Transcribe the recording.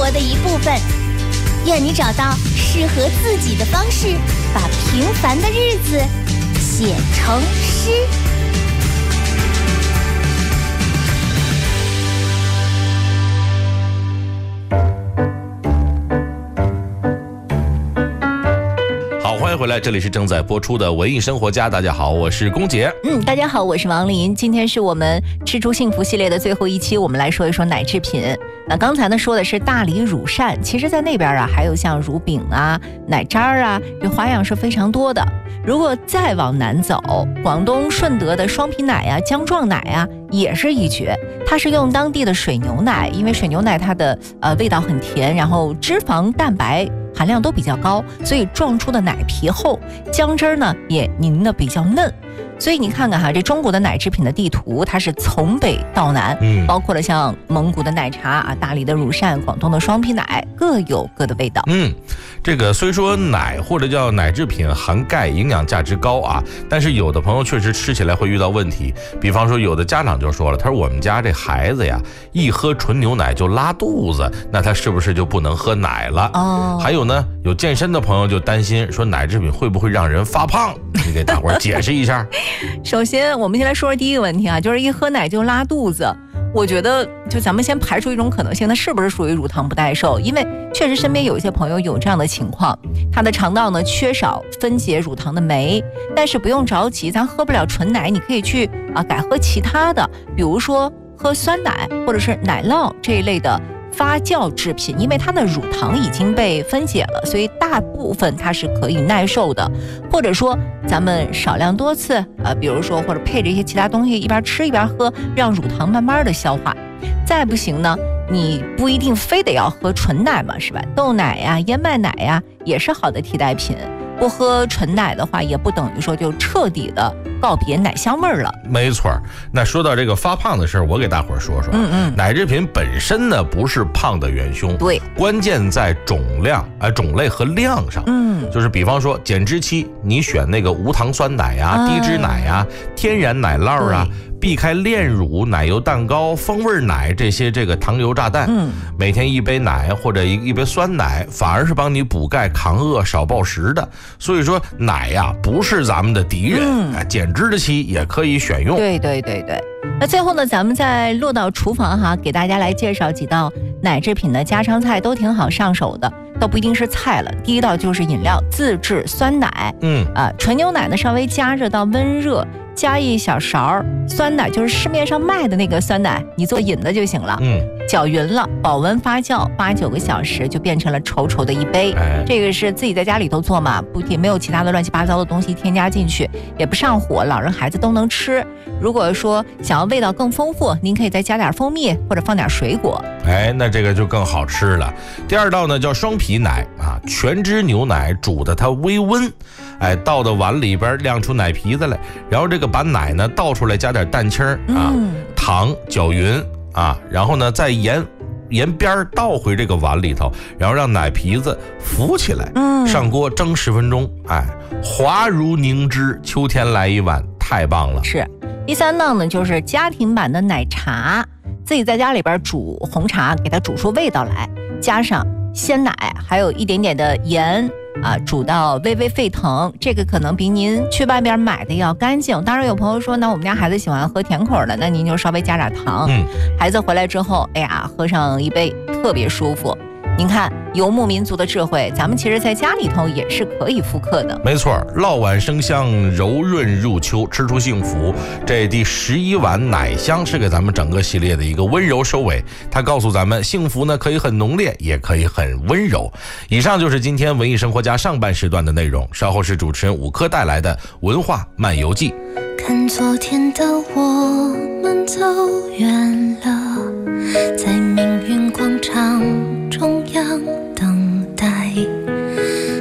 活的一部分。愿你找到适合自己的方式，把平凡的日子写成诗。 欢迎回来，这里是正在播出的文艺生活家。大家好，我是龚杰。 大家好，我是王林。今天是我们吃出幸福系列的最后一期，我们来说一说奶制品。那刚才呢说的是大理乳扇，其实在那边啊还有像乳饼啊、奶渣啊，这花样是非常多的。如果再往南走，广东顺德的双皮奶啊、姜撞奶啊也是一绝。它是用当地的水牛奶，因为水牛奶它的味道很甜，然后脂肪、蛋白含量都比较高，所以撞出的奶皮厚，姜汁呢也凝的比较嫩。所以你看看哈，这中国的奶制品的地图，它是从北到南，包括了像蒙古的奶茶啊、大理的乳扇、广东的双皮奶，各有各的味道。 这个虽说奶或者叫奶制品含钙，营养价值高啊，但是有的朋友确实吃起来会遇到问题。比方说有的家长就说了，他说我们家这孩子呀，一喝纯牛奶就拉肚子，那他是不是就不能喝奶了？还有呢，有健身的朋友就担心说奶制品会不会让人发胖？你给大伙儿解释一下。 首先我们先来说说第一个问题啊，就是一喝奶就拉肚子。我觉得就咱们先排除一种可能性，它是不是属于乳糖不耐受？因为确实身边有一些朋友有这样的情况，他的肠道呢缺少分解乳糖的酶。但是不用着急，咱喝不了纯奶，你可以去改喝其他的，比如说喝酸奶或者是奶酪这一类的发酵制品，因为它的乳糖已经被分解了，所以大部分它是可以耐受的。或者说咱们少量多次比如说或者配着一些其他东西，一边吃一边喝，让乳糖慢慢的消化。再不行呢，你不一定非得要喝纯奶嘛，是吧？豆奶呀、燕麦奶呀也是好的替代品。不喝纯奶的话，也不等于说就彻底的告别奶香味儿了。 没错。那说到这个发胖的事儿，我给大伙儿说说。奶制品本身呢不是胖的元凶， 对， 关键在种类和量上。就是比方说减脂期，你选那个无糖酸奶呀、低脂奶呀、天然奶酪啊，避开炼乳、奶油蛋糕、风味奶这些这个糖油炸弹。每天一杯奶或者一杯酸奶，反而是帮你补钙、抗饿、少暴食的。所以说奶呀不是咱们的敌人，减脂的期也可以选用。 对。那最后呢，咱们再落到厨房哈，给大家来介绍几道奶制品的家常菜，都挺好上手的，倒不一定是菜了。第一道就是饮料，自制酸奶。纯牛奶呢稍微加热到温热，加一小勺酸奶，就是市面上卖的那个酸奶，你做饮的就行了。搅匀了，保温发酵8-9个小时，就变成了稠稠的一杯。这个是自己在家里头做嘛，也没有其他的乱七八糟的东西添加进去，也不上火，老人孩子都能吃。如果说想要味道更丰富，您可以再加点蜂蜜或者放点水果。 那这个就更好吃了。第二道呢叫双皮奶啊，全脂牛奶煮的它微温，倒到碗里边晾出奶皮子来，然后这个把奶呢倒出来，加点蛋清糖搅匀然后呢再盐边倒回这个碗里头，然后让奶皮子浮起来，上锅蒸10分钟，滑如凝脂，秋天来一碗，太棒了。 是。第三道呢就是家庭版的奶茶，自己在家里边煮红茶，给它煮出味道来，加上鲜奶，还有一点点的盐煮到微微沸腾，这个可能比您去外边买的要干净。当然有朋友说，那我们家孩子喜欢喝甜口的，那您就稍微加点糖。孩子回来之后，喝上一杯特别舒服。您看游牧民族的智慧，咱们其实在家里头也是可以复刻的。 没错，烙碗生香，柔润入秋，吃出幸福。这第11碗奶香是给咱们整个系列的一个温柔收尾，它告诉咱们幸福呢可以很浓烈，也可以很温柔。以上就是今天文艺生活家上半时段的内容，稍后是主持人武科带来的文化漫游记。 看昨天的我们走远了，